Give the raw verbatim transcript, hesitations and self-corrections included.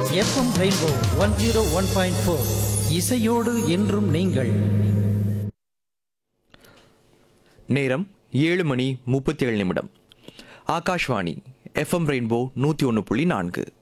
FM rainbow one zero one point four இசையோடு என்றும் நீங்கள். நேரம் ஏழு மணி முப்பத்தி ஏழு நிமிடம். ஆகாஷ்வாணி எஃப்எம் ரெயின்போ நூற்றி ஒன்று புள்ளி நான்கு.